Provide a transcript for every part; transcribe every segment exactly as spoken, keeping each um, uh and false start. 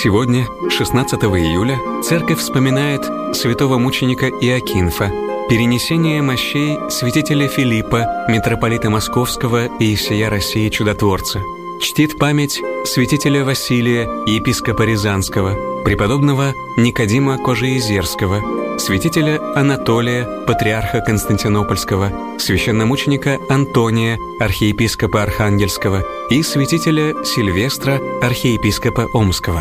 Сегодня, шестнадцатого июля, церковь вспоминает святого мученика Иокинфа, перенесение мощей святителя Филиппа, митрополита Московского и сия России чудотворца. Чтит память святителя Василия, епископа Рязанского, преподобного Никодима Кожеизерского, святителя Анатолия, патриарха Константинопольского, священномученика Антония, архиепископа Архангельского и святителя Сильвестра, архиепископа Омского.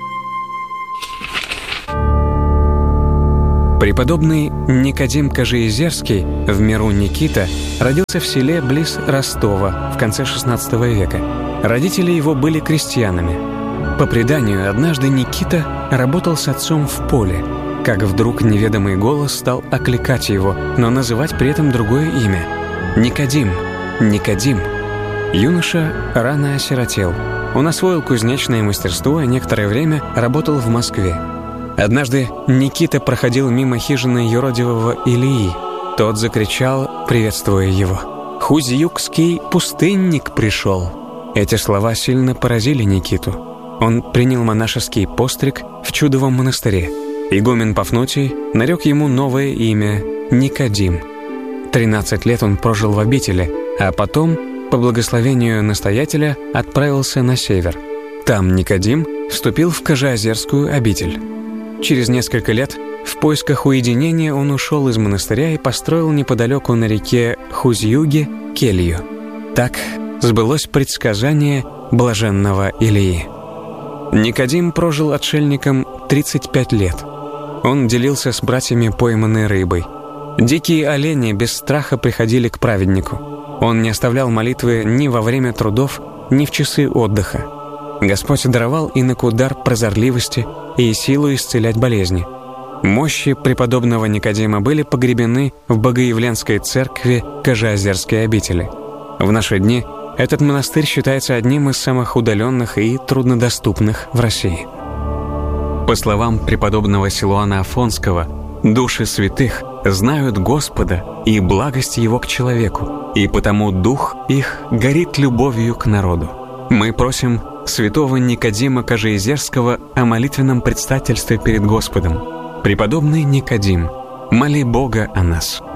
Преподобный Никодим Кожеизерский, в миру Никита, родился в селе близ Ростова в конце шестнадцатого века. Родители его были крестьянами. По преданию, однажды Никита работал с отцом в поле, как вдруг неведомый голос стал окликать его, но называть при этом другое имя — Никодим, Никодим. Юноша рано осиротел. Он освоил кузнечное мастерство и некоторое время работал в Москве. Однажды Никита проходил мимо хижины юродивого Илии. Тот закричал, приветствуя его: «Хузьюкский пустынник пришел!» Эти слова сильно поразили Никиту. Он принял монашеский постриг в Чудовом монастыре. Игумен Пафнутий нарек ему новое имя — Никодим. Тринадцать лет он прожил в обители, а потом, по благословению настоятеля, отправился на север. Там Никодим вступил в Кожеозерскую обитель. Через несколько лет в поисках уединения он ушел из монастыря и построил неподалеку на реке Хузьюге келью. Так сбылось предсказание блаженного Илии. Никодим прожил отшельником тридцать пять лет. Он делился с братьями пойманной рыбой. Дикие олени без страха приходили к праведнику. Он не оставлял молитвы ни во время трудов, ни в часы отдыха. Господь даровал иноку дар прозорливости и силу исцелять болезни. Мощи преподобного Никодима были погребены в Богоявленской церкви Кожеозерской обители. В наши дни этот монастырь считается одним из самых удаленных и труднодоступных в России. По словам преподобного Силуана Афонского, души святых знают Господа и благость Его к человеку, и потому дух их горит любовью к народу. Мы просим святого Никодима Кожеизерского о молитвенном предстательстве перед Господом. Преподобный Никодим, моли Бога о нас.